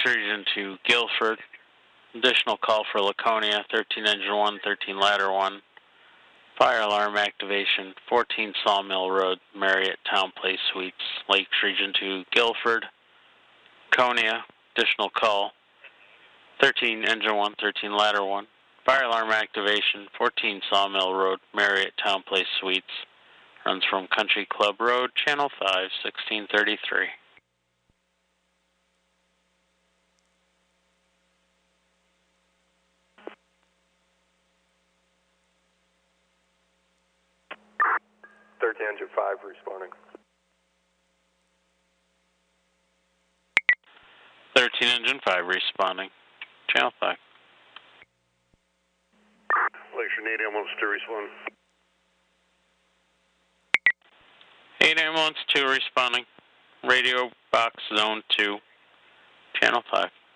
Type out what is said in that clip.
Region to Guilford. Additional call for Laconia, 13 engine 1, 13 ladder 1. Fire alarm activation, 14 Sawmill Road, Marriott Town Place Suites, Lakes Region to Guilford. Laconia, additional call, 13 engine 1, 13 ladder 1. Fire alarm activation, 14 Sawmill Road, Marriott Town Place Suites. Runs from Country Club Road, Channel 5, 1633. Engine 5 responding. 13 engine 5 responding. Channel 5. Lakeshore 8 ambulance 2 responding. 8 ambulance 2 responding. Radio box zone 2. Channel 5.